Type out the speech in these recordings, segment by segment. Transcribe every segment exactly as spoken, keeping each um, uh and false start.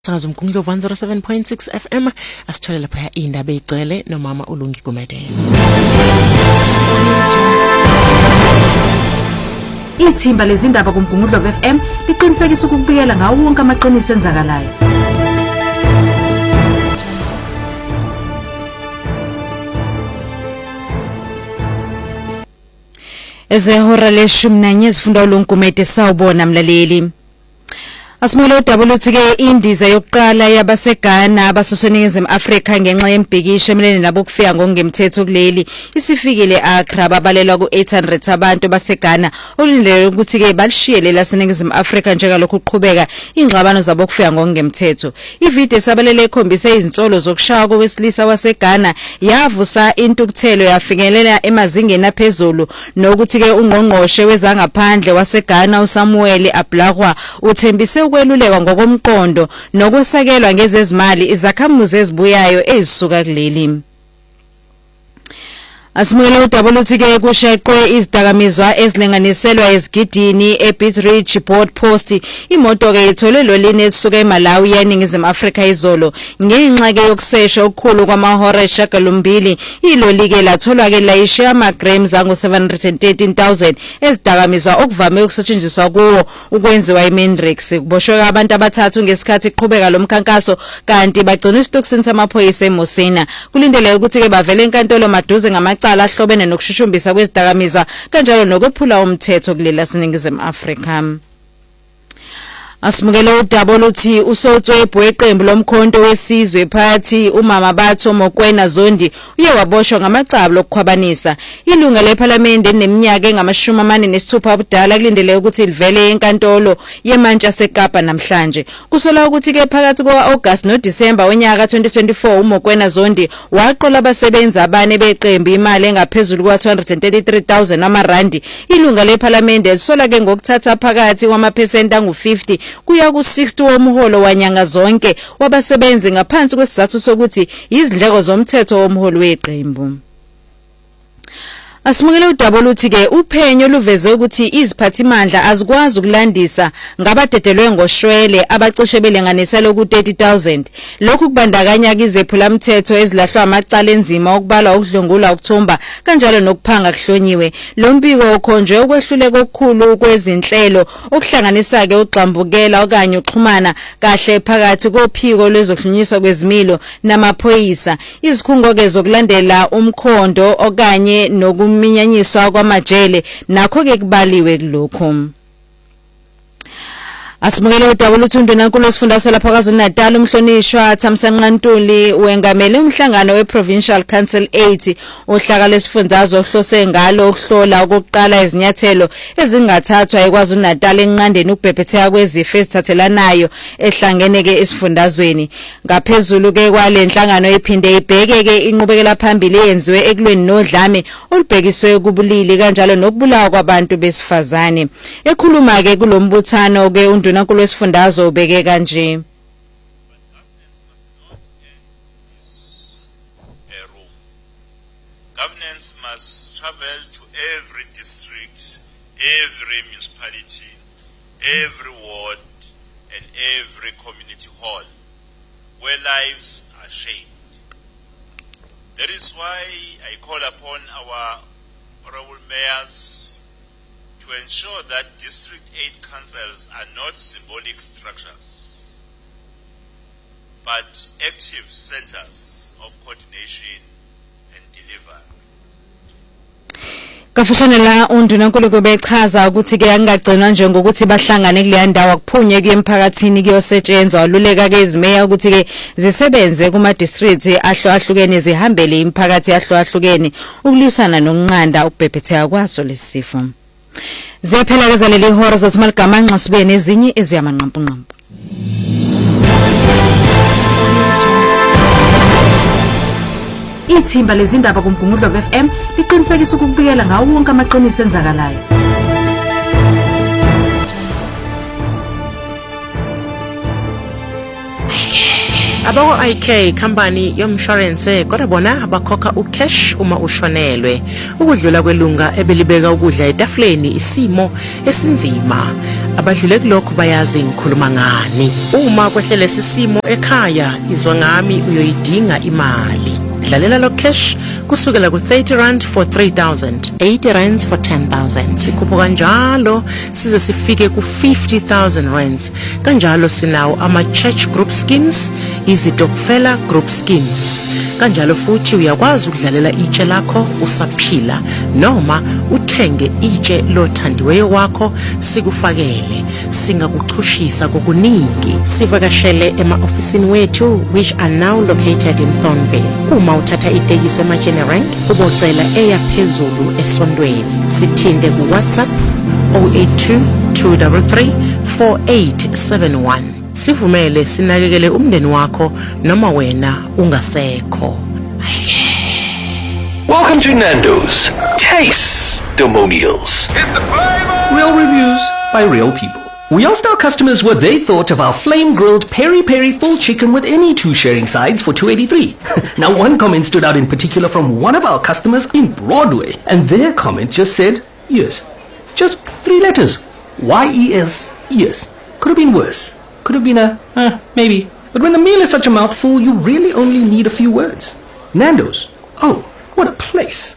Sakazo Mkunglo one oh seven point six F M asithole lapha indaba egcwele nomama uLungi Gumede. Ithimba lezindaba kuMgungudlo F M liqinisekisa ukubuyela ngawo wonke amaqiniso enzakalayo. Ezehora leshumi nanye izifunda uLungi Gumede sawubona mlaleli. Asimele udaba ke indiza yokuqala yabaseGhana abasoseningizimu Afrika ngenxa yembhikisho emelene nabo kufika ngokungemthetho kuleli isifikile Accra babalelwa ku eight hundred abantu baseGhana olindele ukuthi ke balishiyele laseningizimu Afrika njengalokho uqhubeka ingxabano zabo kufika ngokungemthetho. Ivideo esabalele ikhombise izinsolo zokushaya kowesilisa waseGhana yavusa intukuthelo yafikelela emazingeni aphezulu nokuthi ke ungqongqoshe wezangaphandle waseGhana uSamuel Ablagwa uthembise ukweluleka ngokomqondo nokwesekelwa ngezezimali izakhamuzi ezibuyayo ezisuka kuleli. Asimele udaba oluthi ke kusheqwe izidakamizwa ezilinganiselwa ezigidini eBeatridge Board Post imoto ke ithole lolini esuka eMalawi yeningizimu Afrika izolo ngenxa ke yokusesha okukhulu kwamahora eshagalombilili iloli ke latholwa ke layishe amagrams angu seven hundred thirteen thousand ezidakamizwa okuvame ukusetshenziswa kuwo ukwenziwa iMendrix. Kuboshwe abantu abathathu ngesikhathi iqhubeka lomkhankaso kanti bagcina isitokisini samaphoyisa eMosina. Kulindeleke ukuthi ke bavele enkantolo maduze ngama cala ahlobene nokushushumbisa kwezidakamizwa kanjalo nokwephula umthetho kulela seningizimu Afrika. Asimukele udaba oluthi uSotswebhu weqembu lomkhonto wesizwe phakathi umama Batho Mokoena Zondi uye waboshwa ngamacala okukhwabanisa. Ilunga leParliament eneminyaka engamashumi amane nesithupha ubudala kulindeleke ukuthi livele enkantolo yeMantshasa eKapa namhlanje. Kusola ukuthi ke phakathi koAugust noDisemba wonyaka twenty twenty-four uMokoena Zondi waqola abasebenzi abane beqembu imali engaphezulu kwa two hundred thirty-three thousand amarandi. Ilunga leParliament lisola ke ngokuthatha phakathi kwamaphesenti angu fifty kuya ku sixty womholo wanyanga zonke wabasebenzi ngaphansi kwesizathu sokuthi izindleko zomthetho womholo weqembu. Asimukele udaba oluthi ke uphenyo luveze ukuthi iziphathimandla azikwazi ukulandisa ngabadedelwe ngoshwele abacishe belenganisela ku thirty thousand. Lokhu kubandakanya izephula umthetho ezilahlwa amacala enzima okubalwa ukudlungula ukuthumba kanjalo nokuphanga kuhlonyiwe. Lo mbiko ukhonjwe ukwehluleka okukhulu kwezinhlelo okuhlanganisa ke uqhambukela okanye uxhumana kahle phakathi kophiko lwezokuhlunyiswa kwezimilo namaphoyisa. Izikhungo ke zokulandela umkhondo okanye noku minyanyiswa kwamajele nakho ke kubaliwe kulokho. Asimukele udaba oluthi uNdunankulu wesifundazwe lapha KwaZulu-Natal umhlonishwa Thamsanqa Ntuli wengamele umhlangano weProvincial Council eight ohlaka lesifundazwe ohlose ngalo ukuhlola okokuqala izinyathelo ezingathathwa eKwaZulu-Natal enqandeni ukubhebhetheka kwezifo ezithathelanayo ehlangene ke esifundazweni. Ngaphezulu ke kwale nhlangano iphinde ibheke ke inqubekela phambili eyenziwe ekulweni nodlame olubhekiswe kubulili kanjalo nokubulawa kwabantu besifazane. Ekhuluma ke kulombuthano ke uNdunankulu wesifundazwe ubeke kanje. Governance must travel to every district, every municipality, every ward and every community hall where lives are shared. That is why I call upon our honorable mayors to ensure that District eight councils are not symbolic structures, but active centers of coordination and delivery. Kafushane la uNdunankulu kubechaza ukuthi ke angagcinwa nje ngokuthi bahlangane kuleya ndawo kuphunyeke emphakathini kuyosetshenzwa waluleka ke izimeya ukuthi ke zisebenze kuma districts ahlukahlukene zihambele imphakathi ahlukahlukene ukulwisana nokunqanda ukubhebhetheka kwaso lesifo. Ziyaphela ke zaleli hora zothumela gamanqa sibe nezinye eziyamanqampunqampu. Ithimba lezindaba kuMgungudlo F M liqinisekisa ukubuyela ngawo wonke amaqiniso enzakalayo. Abo I K company yomshwarense kodwa bona bakhokha ucash uma ushonelwe ukudlula kwelunga ebelibeka ukudla etafuleni isimo esinzima abadlule kulokho bayazi ngikhuluma ngani uma kwehlele sisimo ekhaya izwa ngami uyoyidinga imali dlalela lo cash kusukela ku thirty rand for three thousand, eighty rands for ten thousand. Sikhupho kanjalo size sifike ku fifty thousand rands. Kanjalo sinawo ama church group schemes, izitokfela group schemes. Kanjalo futhi uyakwazi ukudlalela itshe lakho usaphila noma uthenge itshe lothandiweyo wakho sikufakele singakuxhushisa kokuningi. Sivakashele ema ofisini wethu which are now located in Thornville. Uma uthatha itekisi emaGenerank ubocela eya phezulu esondweni sithinde ku WhatsApp zero eight two, two three three, four eight seven one. Sivumele sinakekele umndeni wakho noma wena ungasekho. Welcome to Nando's Taste-Demonials. It's the flavor. Real reviews by real people. We asked our customers what they thought of our flame-grilled peri-peri full chicken with any two sharing sides for two eighty-three. Now, one comment stood out in particular from one of our customers in Broadway, and their comment just said, yes. Just three letters. Y E S, yes. Could have been worse. Could have been a, uh, maybe. But when the meal is such a mouthful, you really only need a few words. Nando's. Oh, what a place.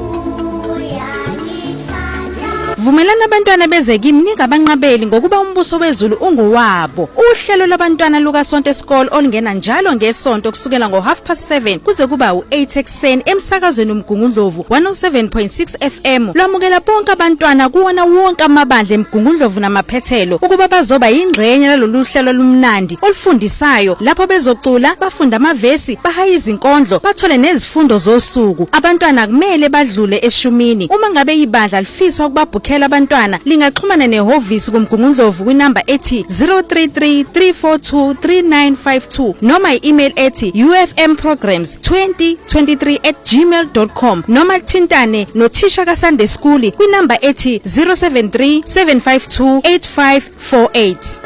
Vumelana abantwana bezekimi ningabanqabeli ngokuba umbuso wezulu ungowabo. Uhlelo labantwana luka Sonto School olungena njalo ngesonto kusukela ngo half past seven kuze kuba u eight ekseni emsakazweni uMgungundlovu one oh seven point six F M. Lwamukela bonke abantwana kuwona wonke amabandla eMgungundlovu namaphethelo ukuba bazoba yingxenye lalolu hlelo lumnandi olufundisayo lapho bezocula bafunda amavesi bahaye izinkondlo bathole nezifundo zosuku. Abantwana kumele badlule eshumini. Uma ngabe ibandla lifisa ukubabhukela abantwana lingaxhumana nehovisi kuMgungundlovu kwinamba ethi zero three three, three four two, three nine five two noma i-email ethi u f m programs twenty twenty-three at gmail dot com noma thintane nothisha kaSunday School kwinamba ethi zero seven three, seven five two, eight five four eight.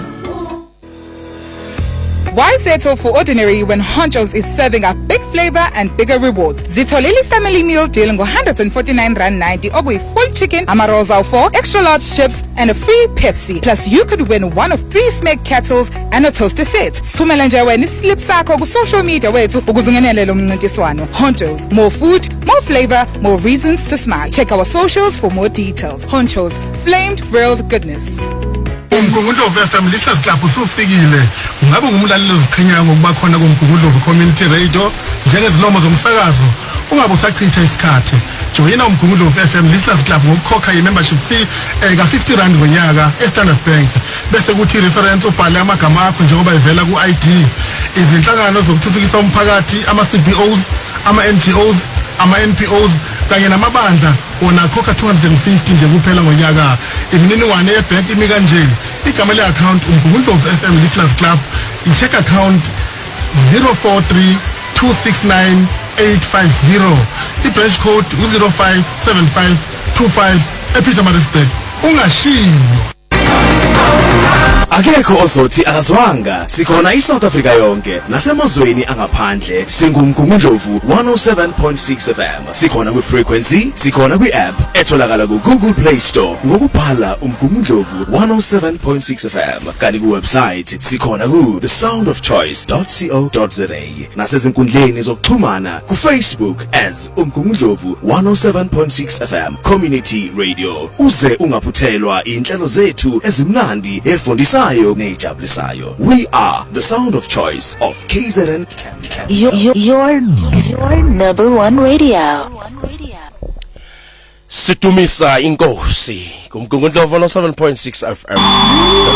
Why settle for ordinary when Honchos is serving up big flavor and bigger rewards? Zitolili family meal deal ngo one hundred forty-nine rand ninety obu full chicken, ama-rolls are four, extra large chips and a free Pepsi. Plus you could win one of three Smeg kettles and a toaster set. Sumela nje wena islip sakho ku social media wethu ukuze ungenele lo mncintiswano. Honchos, more food, more flavor, more reasons to smile. Check our socials for more details. Honchos, flamed grilled goodness. Umgungundlovu F M listeners club usufikile. Ungabe ngumlaleli oziqhenyayo ngokuba khona kuMgungundlovu community radio njengezilomo zomsakazo. Ungabe usachitha isikhathi. Joyina uMgungundlovu F M listeners club ngokukhokha i-membership fee eka fifty rand ngonyaka eStandard Bank. Bese kuthi reference ubhale amagama akho njengoba ivela ku I D. Izinhlangano zokuthuthukisa umphakathi, ama-C B Os, ama-N G Os, ama-N P Os kanye namabandla ona khokha two hundred fifty nje kuphela ngonyaka. Imininingwane yebank imi kanje. Igama le-account uMgungundlovu F M Listeners Club, i-check account zero four three, two six nine, eight five zero, i-branch code zero five seven five two five ePietermaritzburg. Ungashiyo. Akekho ozothi akazwanga sikhona iSouth Africa yonke nasemazweni angaphandle singumgungundlovu one oh seven point six F M. Sikhona ku frequency, sikhona ku app etholakala ku Google Play Store ngokubhala umgungundlovu one oh seven point six F M. Kanti ku website sikhona ku the sound of choice dot co dot za nasezinkundleni zokuxhumana ku Facebook as umgungundlovu one oh seven point six F M Community Radio. Uze ungaphuthelwa inhlelo zethu ezimnandi efundisa We are the sound of choice of K Z N. Your, your, your, your number one radio. Situmisa inkosi kumgungundlovu one oh seven point six F M.